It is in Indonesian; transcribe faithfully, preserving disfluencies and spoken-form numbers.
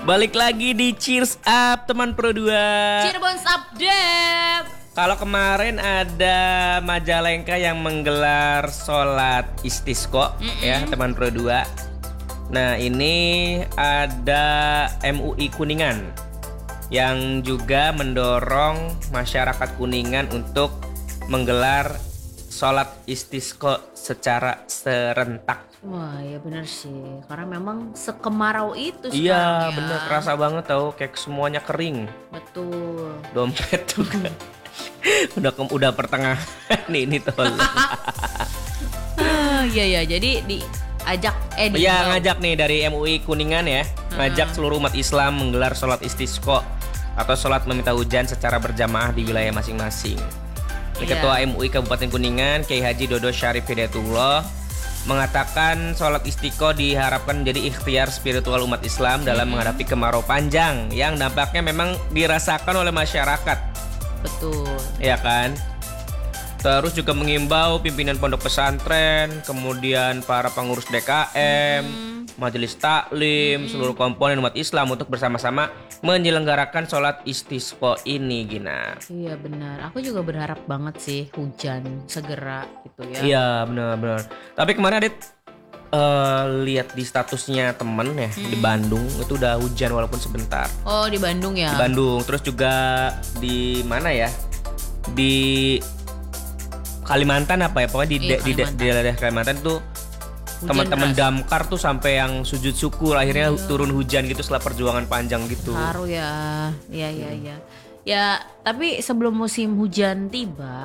Balik lagi di Cheers Up teman Pro dua. Cirebon Update. Kalau kemarin ada Majalengka yang menggelar sholat istisqa ya teman Pro dua. Nah ini ada M U I Kuningan yang juga mendorong masyarakat Kuningan untuk menggelar sholat istisqa secara serentak. Wah ya bener sih, karena memang sekemarau itu sekarang Iya ya. bener, kerasa banget tau, kayak semuanya kering. Betul. Dompet juga udah ke, udah pertengahan nih ini tol. Ah, Iya ya, jadi diajak eh di Iya ngajak nih dari M U I Kuningan ya, ngajak seluruh umat Islam menggelar sholat istisqa atau sholat meminta hujan secara berjamaah di wilayah masing-masing. Ini Iya. Ketua M U I Kabupaten Kuningan Kiai Haji Dodo Syarif Hidayatullah mengatakan sholat istisqa diharapkan menjadi ikhtiar spiritual umat Islam dalam menghadapi kemarau panjang yang dampaknya memang dirasakan oleh masyarakat, Betul. ya kan? Terus juga mengimbau pimpinan pondok pesantren, kemudian para pengurus D K M, majelis taklim, seluruh komponen umat Islam untuk bersama-sama menyelenggarakan sholat istisqa ini, Gina. Iya benar. Aku juga berharap banget sih hujan segera gitu ya. Iya benar-benar. Tapi kemarin Adit eh, lihat di statusnya temen ya di Bandung itu udah hujan walaupun sebentar. Oh di Bandung ya. Di Bandung, terus juga di mana ya? Di Kalimantan apa ya? Pokoknya di Iya, da- di, da- di daerah Kalimantan tuh Hujan teman-teman deras. damkar tuh sampai yang sujud syukur akhirnya turun hujan gitu setelah perjuangan panjang gitu. Haru ya. Iya iya iya. Ya, tapi sebelum musim hujan tiba,